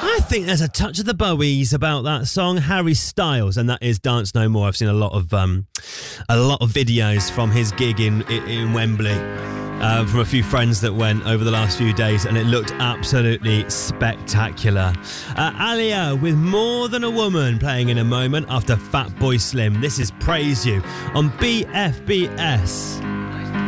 I think there's a touch of the Bowies about that song, Harry Styles, and that is Dance No More. I've seen a lot of videos from his gig in Wembley, from a few friends that went over the last few days, and it looked absolutely spectacular. Alia with More Than a Woman playing in a moment after Fatboy Slim. This is Praise You on BFBS.